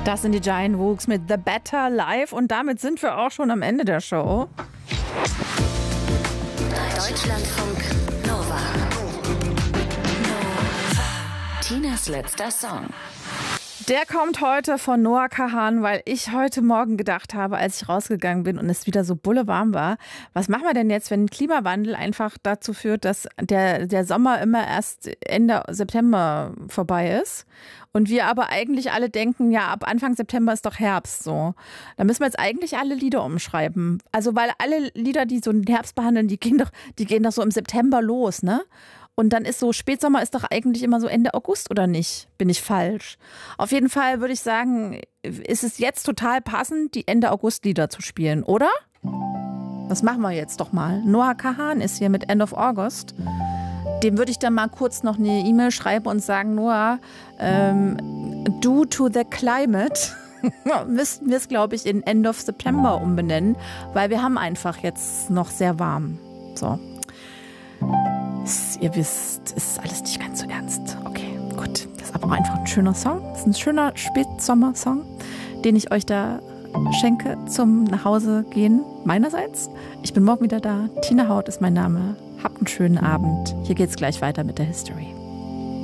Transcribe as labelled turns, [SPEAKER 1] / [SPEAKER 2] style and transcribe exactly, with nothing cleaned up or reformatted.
[SPEAKER 1] Das sind die Giant Wooks mit The Better Life und damit sind wir auch schon am Ende der Show.
[SPEAKER 2] Deutschlandfunk Nova. Tinas letzter Song.
[SPEAKER 1] Der kommt heute von Noah Kahan, weil ich heute Morgen gedacht habe, als ich rausgegangen bin und es wieder so bullewarm war, was machen wir denn jetzt, wenn Klimawandel einfach dazu führt, dass der, der Sommer immer erst Ende September vorbei ist und wir aber eigentlich alle denken, ja, ab Anfang September ist doch Herbst so. Da müssen wir jetzt eigentlich alle Lieder umschreiben. Also weil alle Lieder, die so den Herbst behandeln, die gehen doch, die gehen doch so im September los, ne? Und dann ist so, Spätsommer ist doch eigentlich immer so Ende August, oder nicht? Bin ich falsch? Auf jeden Fall würde ich sagen, ist es jetzt total passend, die Ende August Lieder zu spielen, oder? Das machen wir jetzt doch mal. Noah Kahan ist hier mit End of August. Dem würde ich dann mal kurz noch eine E-Mail schreiben und sagen, Noah, ähm, due to the climate müssten wir es, glaube ich, in End of September umbenennen, weil wir haben einfach jetzt noch sehr warm. So. Ihr wisst, es ist alles nicht ganz so ernst. Okay, gut. Das ist aber auch einfach ein schöner Song. Das ist ein schöner Spätsommer-Song, den ich euch da schenke zum Nachhausegehen meinerseits. Ich bin morgen wieder da. Tina Haut ist mein Name. Habt einen schönen Abend. Hier geht's gleich weiter mit der History.